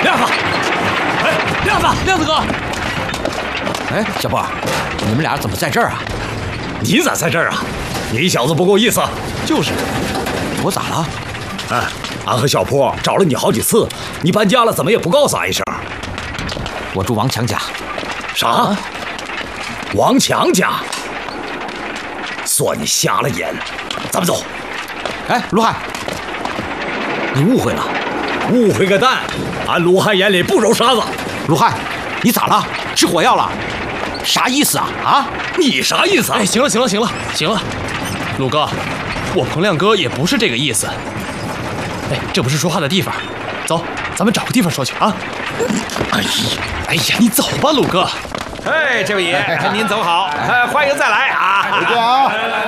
亮子，哎，亮子哥， 哎，小波，你们俩怎么在这儿啊？ 你咋在这儿啊？你小子不够意思。 就是，我咋了？ 哎，俺和小坡找了你好几次，你搬家了怎么也不告诉俺一声？ 我住王强家。 啥？王强家？算你瞎了眼，咱们走。 哎，卢汉，你误会了。 误会个蛋！俺鲁汉眼里不揉沙子。 卢汉，你咋了？吃火药了？啥意思啊？啊？ 你啥意思啊？ 哎，行了，鲁哥，我彭亮哥也不是这个意思。哎，这不是说话的地方，走，咱们找个地方说去啊。哎呀，你走吧，鲁哥。 哎，这位爷，您走好，欢迎再来啊！ 回见啊！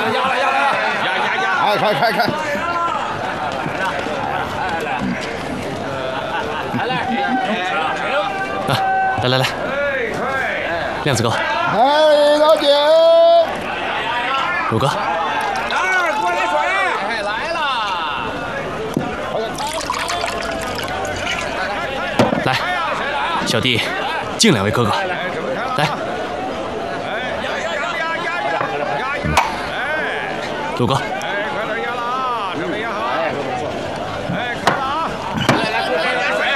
压！ 开！ 来，亮子哥， 哎，老姐， 鲁哥， 过来水，来了。 来，小弟敬两位哥哥，来，鲁哥， 快点压了，准备压好。哎，看了啊！来，过来水。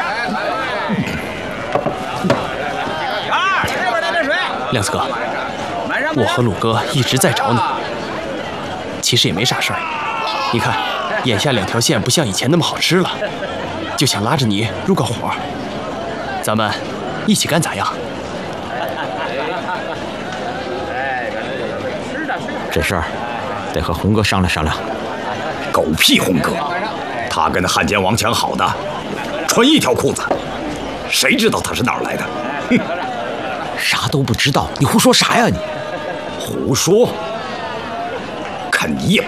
这边来点水。 亮子哥，我和鲁哥一直在找你，其实也没啥事儿。你看，眼下2条线不像以前那么好吃了，就想拉着你入个伙，咱们一起干咋样？ 这事儿得和红哥商量商量。 狗屁红哥，他跟那汉奸王强好的，穿一条裤子，谁知道他是哪儿来的？哼， 啥都不知道，你胡说啥呀你？ 胡说，看你也